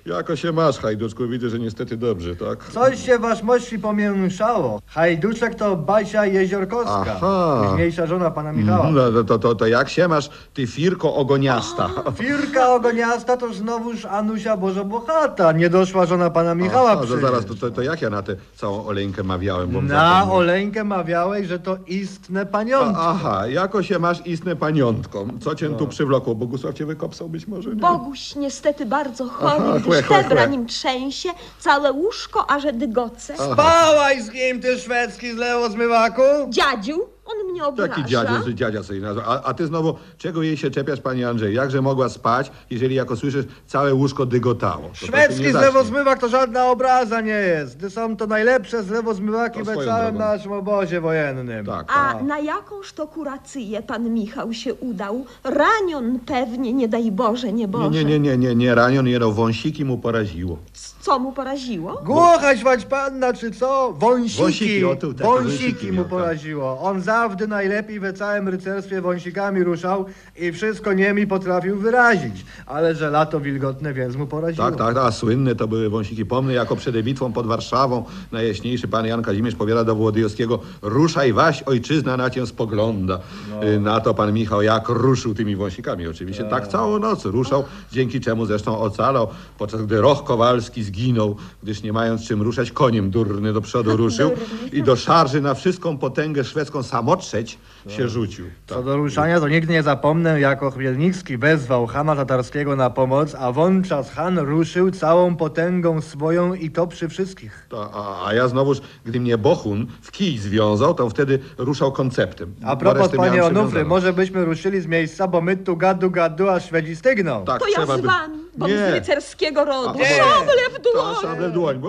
Jako się masz, Hajduczku? Widzę, że niestety dobrze, tak? Coś się wasz mości pomieszało. Hajduczek to Basia Jeziorkowska. Aha. Późniejsza żona pana Michała. To jak się masz, ty firko ogoniasta? Firka ogoniasta to znowuż Anusia Bożobochata, niedoszła żona pana Michała Aha, to przecież. zaraz, to jak ja na tę całą oleńkę mawiałem? Bo Na Oleńkę mawiałeś, że to istne paniątko. Aha, jako się masz istne paniątką. Co cię tu przywlokło? Bogusław cię wykopsał być może? Nie? Boguś niestety bardzo chory, Aha, gdyż chłe. febra nim trzęsie, całe łóżko, a że dygoce. Spałaś z nim, ty szwedzki z lewozmywaku? Dziadziu, on mnie obraża. Taki dziadzia sobie nazwał. A ty znowu, czego jej się czepiasz, panie Andrzej? Jakże mogła spać, jeżeli jako słyszysz, całe łóżko dygotało? To się Szwedzki nie z zacznie. lewozmywak to żadna obraza nie jest. Gdy są to najlepsze z lewozmywaki To we swoją całym drogą. naszym obozie wojennym. Tak. A na jakąż to kuracyję pan Michał się udał? Ranion pewnie, nie daj Boże, nie Boże. Nie, ranion jedno, wąsiki mu poraziło. Co mu poraziło? Głuchaś wać panna, czy co? Wąsiki. Wąsiki, o tu, takie Wąsiki wąsiki mu miał, tak. poraziło. On zawdy najlepiej we całym rycerstwie wąsikami ruszał i wszystko niemi potrafił wyrazić. Ale że lato wilgotne, więc mu poraziło. Tak, a słynne to były wąsiki. Pomnę, jako przed bitwą pod Warszawą najjaśniejszy pan Jan Kazimierz powiada do Włodyjowskiego: ruszaj waś, ojczyzna na cię spogląda. Na to pan Michał jak ruszył tymi wąsikami oczywiście. Tak całą noc ruszał, dzięki czemu zresztą ocalał, podczas gdy Roch Kowalski zginął, gdyż nie mając czym ruszać, koniem durny do przodu ruszył i do szarży na wszystką potęgę szwedzką samotrzeć się rzucił. Co do ruszania, to nigdy nie zapomnę, jako Chmielnicki wezwał Hana Tatarskiego na pomoc, a wówczas Han ruszył całą potęgą swoją i to przy wszystkich. A ja znowuż, gdy mnie Bohun w kij związał, to wtedy ruszał konceptem. A Bo propos, resztę panie miałem Onufry, przywiązaną. może byśmy ruszyli z miejsca, bo my tu gadu, a Szwedzi stygną. Tak, To ja trzeba z by... wami, bo Nie. z rycerskiego rodu. Nie. Szable w dłoń. Szable w dłoń.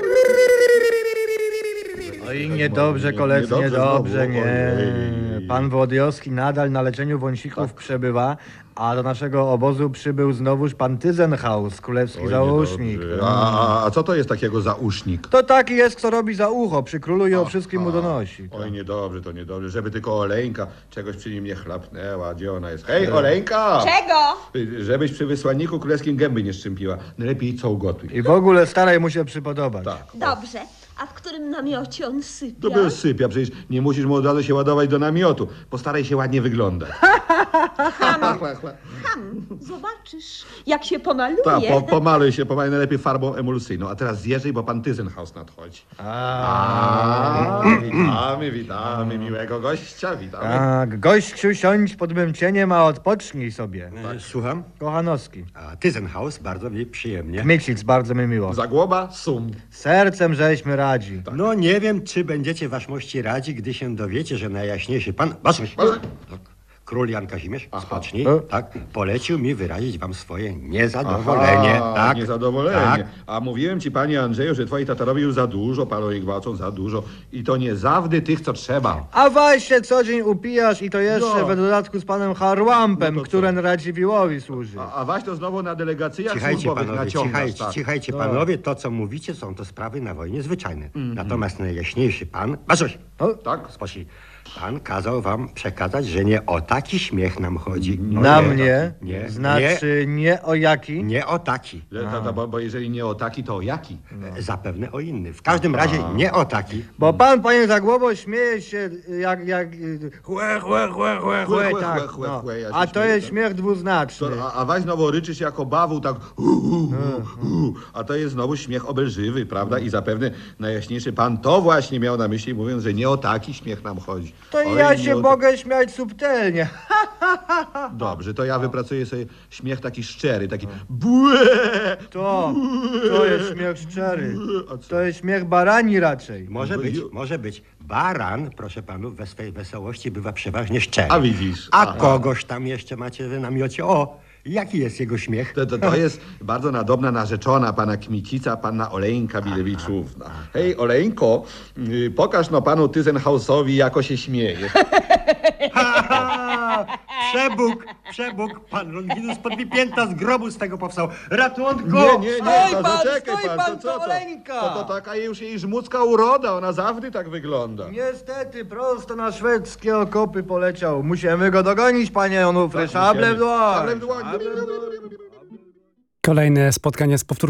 Oj, niedobrze, koledzy, niedobrze, znowu. nie. Ojej. Pan Włodyjowski nadal na leczeniu wąsików przebywa, a do naszego obozu przybył znowuż pan Tyzenhaus, królewski zausznik. A co to jest takiego zausznik? To taki jest, kto robi za ucho przy królu i o wszystkim mu donosi. Oj, niedobrze, to niedobrze. Żeby tylko Oleńka czegoś przy nim nie chlapnęła. Gdzie ona jest? Hej, Oleńka! Czego? Żebyś przy wysłanniku królewskim gęby nie szczępiła. Najlepiej co ugotuj. I w ogóle staraj mu się przypodobać. Tak. Dobrze. A w którym namiocie on sypia? To był sypia, przecież nie musisz mu od razu się ładować do namiotu. Postaraj się ładnie wyglądać. Zobaczysz, jak się pomaluje. Tak, pomaluj się, najlepiej farbą emulsyjną. A teraz zjeżdżaj, bo pan Tyzenhaus nadchodzi. Witamy, miłego gościa, witamy. Tak, gościu, siądź pod mym cieniem, a odpocznij sobie. Słucham? Kochanowski. A Tyzenhaus, bardzo mi przyjemnie. Kmiksic, bardzo mi miło. Zagłoba, sum. Sercem żeśmy radzi. No nie wiem, czy będziecie waszmości radzi, gdy się dowiecie, że najjaśniejszy pan... Basuś! Król Jan Kazimierz, spocznij, tak, polecił mi wyrazić wam swoje niezadowolenie. Tak, Niezadowolenie. tak. A mówiłem ci, panie Andrzeju, że twoi tatarowie już za dużo palą i gwałcą, za dużo. I to nie zawdy tych, co trzeba. A weź się co dzień upijasz i to jeszcze No. we dodatku z panem Harłampem, No to co? który Radziwiłłowi służy. A waś to znowu na delegacjach Cichajcie służbowych panowie, naciągasz. Tak. cichajcie panowie, to co mówicie są to sprawy na wojnie zwyczajne. Natomiast najjaśniejszy pan... Basuś! Tak? Spocznij. Pan kazał wam przekazać, że nie o taki śmiech nam chodzi. No Na nie, mnie? Nie, Znaczy nie o jaki? nie o taki. Bo jeżeli nie o taki, to o jaki? Zapewne o inny. W każdym razie nie o taki. Bo pan, panie Zagłobo, śmieje się jak chłe, tak. chłe, No. chłe, ja się A to śmieję, jest tak. śmiech dwuznaczny. A waś znowu ryczysz jako bawu, tak a to jest znowu śmiech obelżywy, prawda? I zapewne najjaśniejszy pan to właśnie miał na myśli, mówiąc, że nie o taki śmiech nam chodzi. To Oj, ja nie się o mogę śmiać subtelnie. Dobrze, to ja wypracuję sobie śmiech taki szczery, taki bue. To jest śmiech szczery. A co? To jest śmiech barani raczej. Może być. Baran, proszę panów, we swej wesołości bywa przeważnie szczery. A widzisz. A Aha. kogoś tam jeszcze macie w namiocie. O, jaki jest jego śmiech? To jest bardzo nadobna narzeczona pana Kmicica, panna Oleńka Bilewiczówna. Hej, Oleńko, pokaż no panu Tyzenhausowi, jako się śmieje. Przebóg, pan Longinus podbipięta z grobu z tego powstał. Ratunku! Nie, Stoj pan, zaczekaj stoj pan, co to Oleńka. To taka już jej żmudzka uroda, ona zawsze tak wygląda. Niestety, prosto na szwedzkie okopy poleciał. Musimy go dogonić, panie Onufry. Szable w dłoń. Szable w dłoń. Kolejne spotkanie z powtórką